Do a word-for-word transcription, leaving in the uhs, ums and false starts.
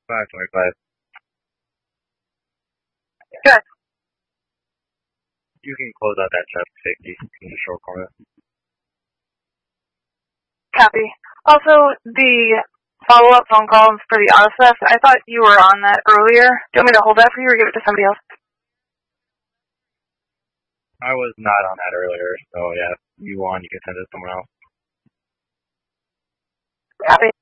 five twenty-five. Good. You can close out that traffic safety. You can just short corner. Copy. Also, the follow-up phone call for the auto theft, I thought you were on that earlier. Do you want me to hold that for you or give it to somebody else? I was not on that earlier, so yeah, if you want, you can send it to someone else. Copy.